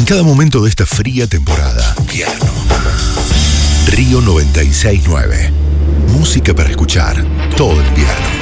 cada momento de esta fría temporada. Invierno. Río 96.9. Música para escuchar todo el invierno.